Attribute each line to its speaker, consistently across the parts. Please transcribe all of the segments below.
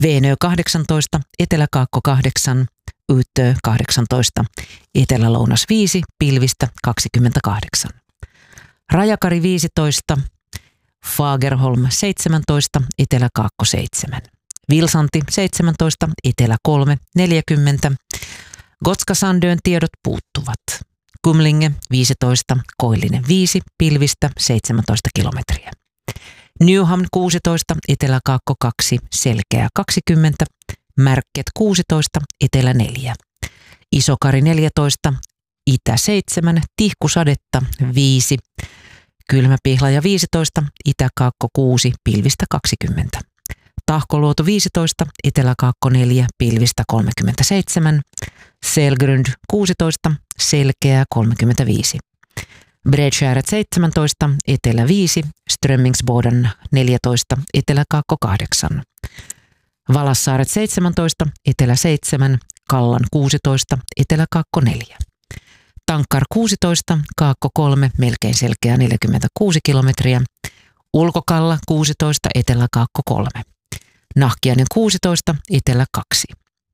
Speaker 1: Veenö 18, Etelä-Kaakko 8, Yyttö 18, Etelä-Lounas 5, pilvistä 28. Rajakari 15, Fagerholm 17, Etelä-Kaakko 7. Vilsanti 17, Etelä 3, 40. Gotskasandön tiedot puuttuvat. Kumlinge 15, Koillinen 5, pilvistä 17 kilometriä. Newham 16, Etelä-Kaakko 2, Selkeä 20, Märket 16, Etelä 4. Isokari 14, Itä 7, Tihkusadetta 5, Kylmäpihlaja 15, Itä-Kaakko 6, pilvistä 20. Tahkoluoto 15, Etelä-Kaakko 4, pilvistä 37. Selgrund 16, Selkeä 35. Bredskäret 17, Etelä 5, Strömmingsboden 14, Etelä-Kaakko 8. Valassaaret 17, Etelä 7, Kallan 16, Etelä-Kaakko 4. Tankkar 16, Kaakko 3, melkein Selkeä 46 kilometriä. Ulkokalla 16, Etelä-Kaakko 3. Nahkiainen 16, Etelä 2.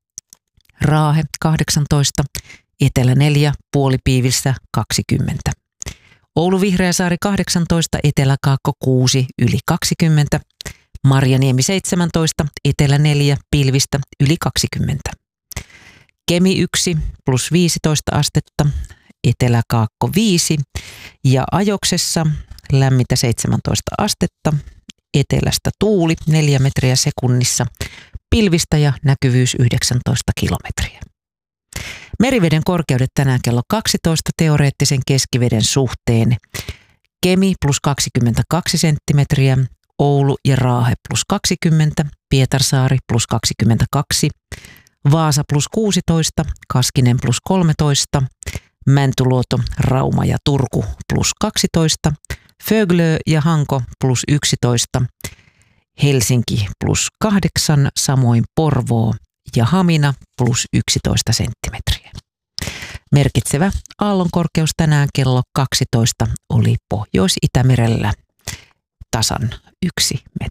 Speaker 1: Raahe 18, Etelä 4, puolipiivissä 20. Oulu Vihreäsaari 18, Etelä-Kaakko 6, yli 20. Marjaniemi 17, Etelä 4, pilvistä yli 20. Kemi 1, plus 15 astetta, Etelä-Kaakko 5 ja Ajoksessa lämmintä 17 astetta, etelästä tuuli 4 metriä sekunnissa, pilvistä ja näkyvyys 19 kilometriä. Meriveden korkeudet tänään kello 12 teoreettisen keskiveden suhteen. Kemi plus 22 senttimetriä, Oulu ja Raahe plus 20, Pietarsaari plus 22, Vaasa plus 16, Kaskinen plus 13, Mäntyluoto, Rauma ja Turku plus 12, Föglö ja Hanko plus 11, Helsinki plus 8, samoin Porvoo ja Hamina plus 11 senttimetriä. Merkitsevä aallonkorkeus tänään kello 12 oli Pohjois-Itämerellä tasan 1 metri.